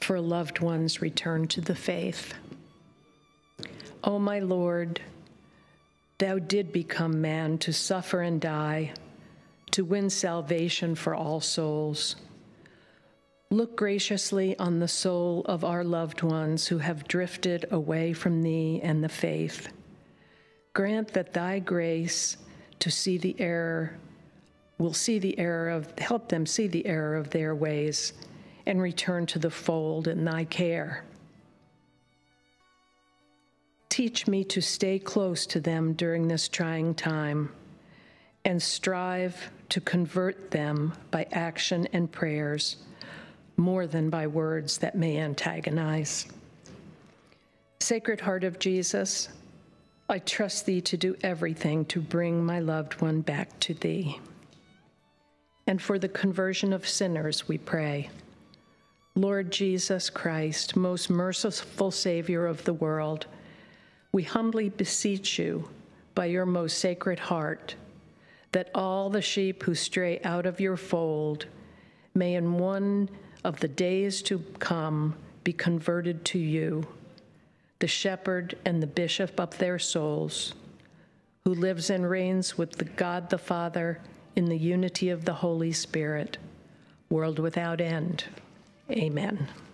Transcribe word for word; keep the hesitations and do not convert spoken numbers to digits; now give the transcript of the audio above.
for loved ones' return to the faith. O my Lord, thou did become man to suffer and die, to win salvation for all souls. Look graciously on the soul of our loved ones who have drifted away from thee and the faith. Grant that thy grace to see the error, will see the error of, help them see the error of their ways and return to the fold in thy care. Teach me to stay close to them during this trying time and strive to convert them by action and prayers more than by words that may antagonize. Sacred Heart of Jesus, I trust thee to do everything to bring my loved one back to thee. And for the conversion of sinners, we pray. Lord Jesus Christ, most merciful Savior of the world, we humbly beseech you by your most sacred heart that all the sheep who stray out of your fold may in one of the days to come be converted to you, the shepherd and the bishop of their souls, who lives and reigns with the God the Father in the unity of the Holy Spirit, world without end. Amen.